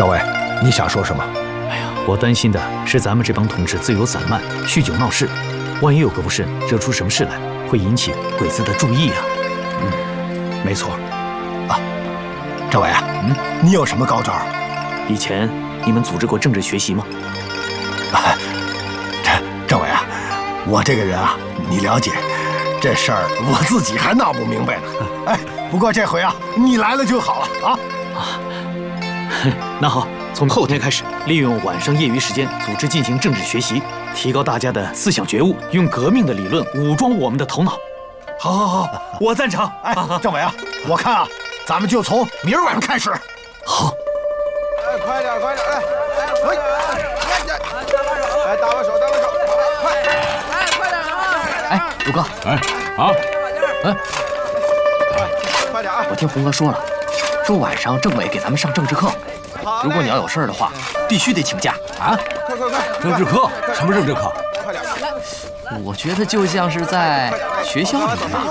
赵伟，你想说什么？ 哎呀，我担心的是咱们这帮同志自由散漫、酗酒闹事，万一有个不慎，惹出什么事来，会引起鬼子的注意啊。 没错。啊，赵伟啊，你有什么高招？ 以前你们组织过政治学习吗？ 赵伟啊，我这个人啊，你了解，这事儿我自己还闹不明白呢。哎，不过这回啊，你来了就好了啊。 那好，从后天开始，利用晚上业余时间组织进行政治学习，提高大家的思想觉悟，用革命的理论武装我们的头脑。好，我赞成。 哎，政委啊，我看啊，咱们就从明儿晚上开始。 好。 哎，快点，快点，哎，搭把手，快！ 哎，快点啊！ 哎，鲁哥， 快点啊！ 我听红哥说了，说晚上政委给咱们上政治课，如果你要有事的话，必须得请假啊！ 快！ 政治课？什么政治课？ 快点！ 我觉得就像是在学校里面吧。